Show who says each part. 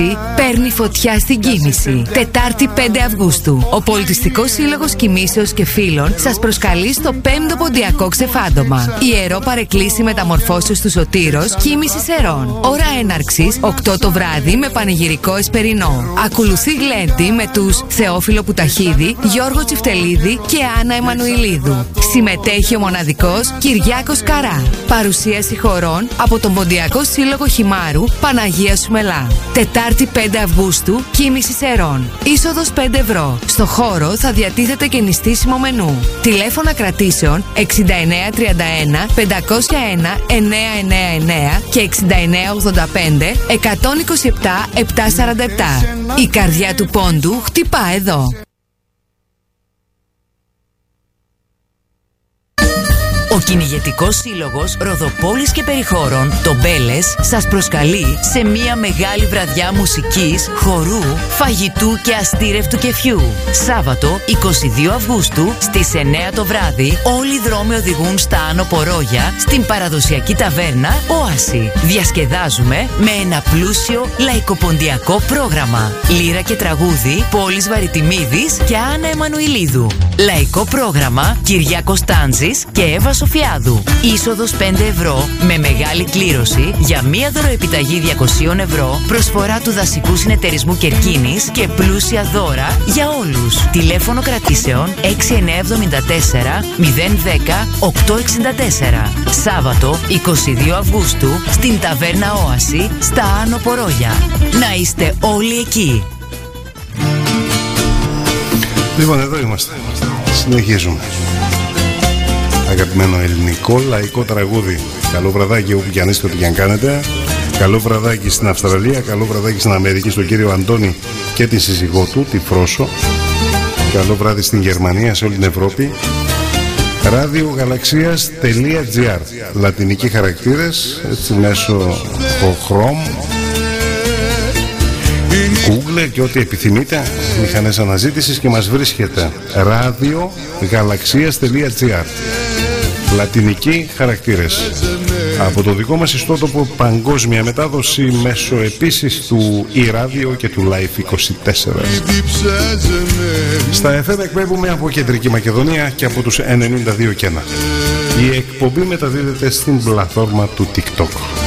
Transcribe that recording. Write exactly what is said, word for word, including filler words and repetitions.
Speaker 1: Παίρνει φωτιά στην Κίνηση. Τετάρτη πέντε Αυγούστου. Ο Πολιτιστικός Σύλλογος Κινήσεως και Φίλων σας προσκαλεί στο πέμπτο Ποντιακό Ξεφάντωμα. Ιερό παρεκκλήσι μεταμορφώσεως του Σωτήρος, Κίνησης Ερών. Ώρα έναρξης οκτώ το βράδυ με πανηγυρικό εσπερινό. Ακολουθεί γλέντι με τους Θεόφιλο Πουταχίδη, Γιώργο Τσιφτελίδη και Άννα Εμμανουηλίδου. Συμμετέχει ο μοναδικός Κυριάκος Καρά. Παρουσίαση χορών από τον Ποντιακό Σύλλογο Χυμάρου Παναγία Σουμελά. Τετάρτη πέντε Αυγούστου, Κίνησης Ερών. Είσοδος πέντε ευρώ. Στο χώρο θα διατίθεται και νηστίσιμο μενού. Τηλέφωνα κρατήσεων εξήντα εννέα τριάντα ένα πεντακόσια ένα εννιακόσια ενενήντα εννέα και εξήντα εννέα ογδόντα πέντε εκατόν είκοσι επτά επτακόσια σαράντα επτά. Η καρδιά του πόντου χτυπά εδώ. Ο Κυνηγετικός Σύλλογος Ροδοπόλης και Περιχώρων, το Μπέλες, σας προσκαλεί σε μια μεγάλη βραδιά μουσικής, χορού, φαγητού και αστήρευτου κεφιού. Σάββατο είκοσι δύο Αυγούστου στις εννέα το βράδυ, όλοι οι δρόμοι οδηγούν στα Άνω Πορόγια, στην παραδοσιακή ταβέρνα Όαση. Διασκεδάζουμε με ένα πλούσιο λαϊκοποντιακό πρόγραμμα. Λύρα και τραγούδι Πόλης Βαριτιμίδης και Άννα Εμμανουηλίδου. Λαϊκό πρόγραμμα Κυριάκος Τάντζης και Εύα Σοφιάδου. Είσοδος πέντε ευρώ με μεγάλη κλήρωση για μία δωροεπιταγή διακόσια ευρώ, προσφορά του Δασικού Συνεταιρισμού Κερκίνης και πλούσια δώρα για όλους. Τηλέφωνο κρατήσεων έξι εννέα εβδομήντα τέσσερα μηδέν δέκα οκτακόσια εξήντα τέσσερα. Σάββατο είκοσι δύο Αυγούστου στην ταβέρνα Όαση στα Άνω Πορόγια. Να είστε όλοι εκεί.
Speaker 2: Λοιπόν, εδώ είμαστε. Συνεχίζουμε. Αγαπημένο ελληνικό λαϊκό τραγούδι. Καλό βραδάκι όπου κι αν είστε, ό,τι κι αν κάνετε. Καλό βραδάκι στην Αυστραλία, καλό βραδάκι στην Αμερική, στον κύριο Αντώνη και τη σύζυγό του, τη Φρόσο. Καλό βράδυ στην Γερμανία, σε όλη την Ευρώπη. ραδιογαλαξίας τελεία τζι άρ. Λατινικοί χαρακτήρες, έτσι μέσω το Chrome, Google και ό,τι επιθυμείτε, μηχανές αναζήτησης, και μας βρίσκεται ραδιογαλαξίας τελεία τζι άρ. Λατινικοί χαρακτήρες. Από το δικό μας ιστότοπο παγκόσμια μετάδοση μέσω επίσης του e-radio και του Life είκοσι τέσσερα. Στα εφ εμ εκπέμπουμε από Κεντρική Μακεδονία και από τους ενενήντα δύο και ένα. Η εκπομπή μεταδίδεται στην πλατφόρμα του TikTok.